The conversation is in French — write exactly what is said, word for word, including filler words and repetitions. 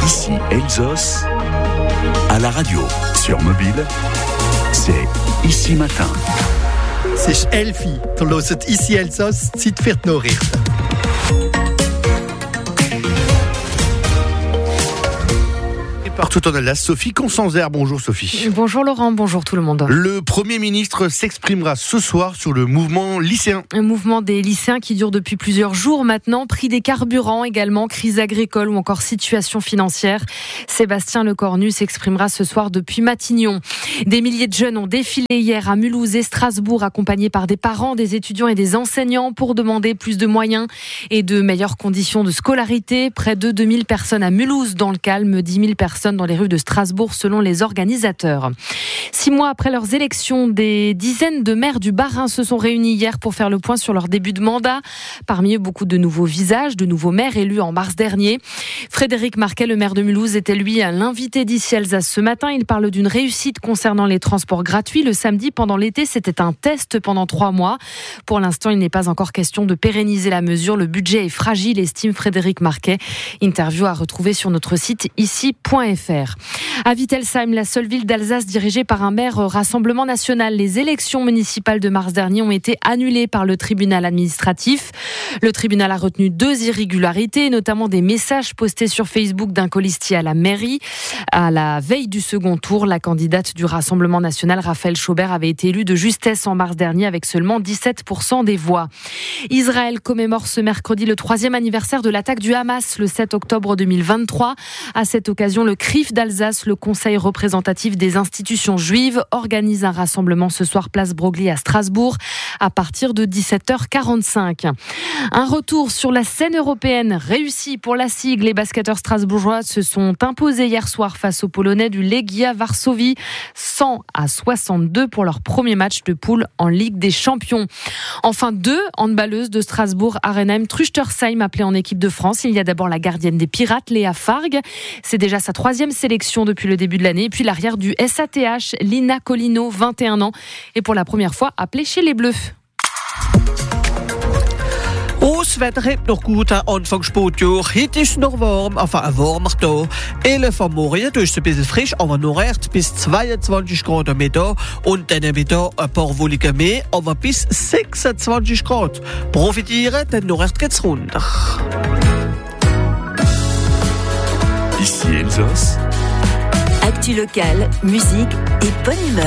Ici Elsos, à la radio, sur mobile, c'est Ici Matin. C'est Elfie, du hört Ici Elsos, Zeit für die Nachrichten. Partout en Alsace, Sophie Constanzer. Bonjour Sophie. Bonjour Laurent, bonjour tout le monde. Le Premier ministre s'exprimera ce soir sur le mouvement lycéen. Un mouvement des lycéens qui dure depuis plusieurs jours maintenant. Prix des carburants également, crise agricole ou encore situation financière. Sébastien Lecornu s'exprimera ce soir depuis Matignon. Des milliers de jeunes ont défilé hier à Mulhouse et Strasbourg, accompagnés par des parents, des étudiants et des enseignants pour demander plus de moyens et de meilleures conditions de scolarité. Près de deux mille personnes à Mulhouse dans le calme, dix mille personnes dans les rues de Strasbourg selon les organisateurs. Six mois après leurs élections, des dizaines de maires du Bas-Rhin se sont réunis hier pour faire le point sur leur début de mandat. Parmi eux, beaucoup de nouveaux visages, de nouveaux maires élus en mars dernier. Frédéric Marquet, le maire de Mulhouse, était lui à l'invité d'Ici Alsace ce matin. Il parle d'une réussite concernant les transports gratuits. Le samedi, pendant l'été, c'était un test pendant trois mois. Pour l'instant, il n'est pas encore question de pérenniser la mesure. Le budget est fragile, estime Frédéric Marquet. Interview à retrouver sur notre site ici point f r. À Wittelsheim, la seule ville d'Alsace dirigée par un maire Rassemblement National. Les élections municipales de mars dernier ont été annulées par le tribunal administratif. Le tribunal a retenu deux irrégularités, notamment des messages postés sur Facebook d'un colistier à la mairie. À la veille du second tour, la candidate du Rassemblement National, Raphaël Schaubert, avait été élue de justesse en mars dernier avec seulement dix-sept pour cent des voix. Israël commémore ce mercredi le troisième anniversaire de l'attaque du Hamas, le sept octobre deux mille vingt-trois. À cette occasion, le C R I F d'Alsace, le Conseil représentatif des institutions juives, organise un rassemblement ce soir place Broglie à Strasbourg à partir de dix-sept heures quarante-cinq. Un retour sur la scène européenne réussi pour la SIG. Les basketteurs strasbourgeois se sont imposés hier soir face aux Polonais du Legia Varsovie, cent à soixante-deux pour leur premier match de poule en Ligue des Champions. Enfin, deux handballeuses de Strasbourg, Arenheim, Truchtersheim appelées en équipe de France. Il y a d'abord la gardienne des Pirates, Léa Fargue. C'est déjà sa troisième sélection depuis le début de l'année. Et puis l'arrière du S A T H, Lina Colino, vingt et un ans, et pour la première fois appelée chez les Bleus. Das Wetter hat noch gut am Anfang Sportjahr. Heute ist es noch warm, enfin ein warmer Tag. elf am Morgen, da ist es ein bisschen frisch, aber noch recht bis zweiundzwanzig Grad am Mittag. Und dann am Mittag ein paar Wolken mehr, aber bis sechsundzwanzig Grad. Profitieren, dann noch recht geht's runter. Ici Elsos. Actu locale, musique et bonne humeur.